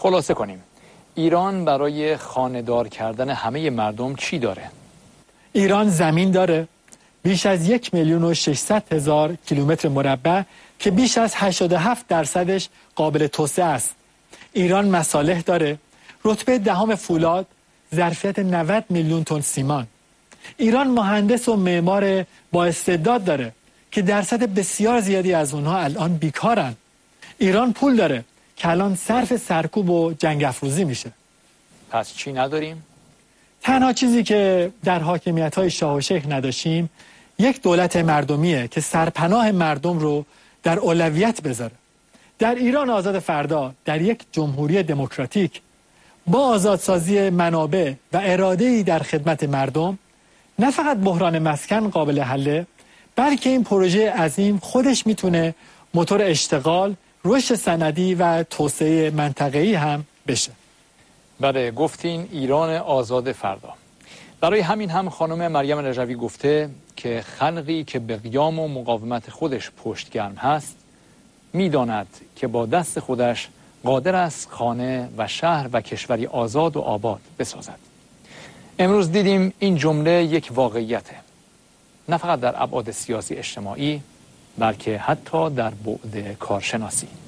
خلاصه کنیم، ایران برای خانه‌دار کردن همه مردم چی داره؟ ایران زمین داره بیش از 1,600,000 کیلومتر مربع که بیش از 87% قابل توسعه است. ایران مصالح داره، رتبه دهم فولاد، ظرفیت 90 میلیون تن سیمان. ایران مهندس و معمار با استعداد داره که درصد بسیار زیادی از اونها الان بیکارن. ایران پول داره که الان صرف سرکوب و جنگ افروزی میشه. پس چی نداریم؟ تنها چیزی که در حاکمیت‌های شاه و شیخ نداشتیم یک دولت مردمیه که سرپناه مردم رو در اولویت بذاره. در ایران آزاد فردا، در یک جمهوری دموکراتیک با آزادسازی منابع و اراده‌ای در خدمت مردم، نه فقط بحران مسکن قابل حله، بلکه این پروژه عظیم خودش میتونه موتور اشتغال، رشد صنعتی و توسعه منطقه‌ای هم بشه. بله، گفتین ایران آزاد فردا. برای همین هم خانم مریم رجوی گفته که خلقی که به قیام و مقاومت خودش پشتگرم هست، میداند که با دست خودش قادر است خانه و شهر و کشوری آزاد و آباد بسازد. امروز دیدیم این جمله یک واقعیته، نه فقط در ابعاد سیاسی اجتماعی، بلکه حتی در بعد کارشناسی.